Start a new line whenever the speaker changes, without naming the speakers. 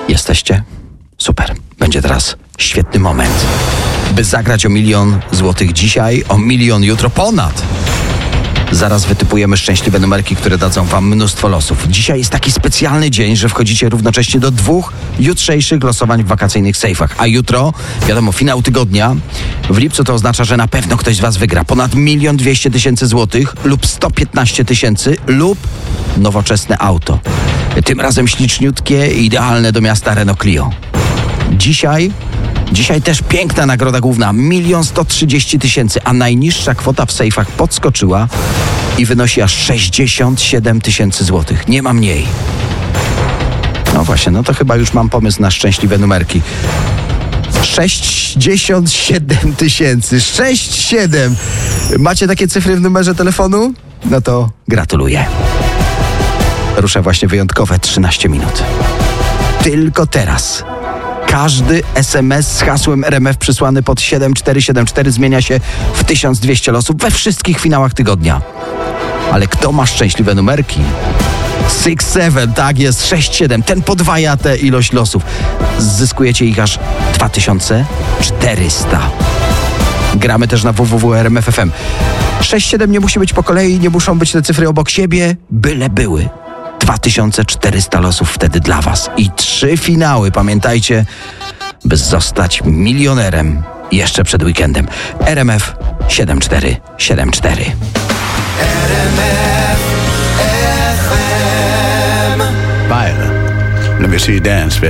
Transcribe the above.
Jesteście? Super. Będzie teraz świetny moment, by zagrać o 1 000 000 złotych dzisiaj, o 1 000 000 jutro, ponad. Zaraz wytypujemy szczęśliwe numerki, które dadzą wam mnóstwo losów. Dzisiaj jest taki specjalny dzień, że wchodzicie równocześnie do 2 jutrzejszych losowań w wakacyjnych sejfach. A jutro, wiadomo, finał tygodnia. W lipcu to oznacza, że na pewno ktoś z was wygra ponad 1 200 000 złotych lub 115 000 lub nowoczesne auto. Tym razem śliczniutkie i idealne do miasta Renault Clio. Dzisiaj też piękna nagroda główna, 1 130 000, a najniższa kwota w sejfach podskoczyła i wynosi aż 67 000 złotych. Nie ma mniej. No właśnie, no to chyba już mam pomysł na szczęśliwe numerki. 67 000, 67. Macie takie cyfry w numerze telefonu? No to gratuluję. Rusza właśnie wyjątkowe 13 minut. Tylko teraz. Każdy SMS z hasłem RMF przysłany pod 7474 zmienia się w 1200 losów we wszystkich finałach tygodnia. Ale kto ma szczęśliwe numerki? 6-7, tak jest, 6-7. Ten podwaja tę ilość losów. Zyskujecie ich aż 2400. Gramy też na www.rmf.fm. 6-7 nie musi być po kolei, nie muszą być te cyfry obok siebie, byle były. 2400 losów wtedy dla was. I 3 finały, pamiętajcie, by zostać milionerem jeszcze przed weekendem. RMF 7474.
RMF FM.
Violet, let me see you dance, baby.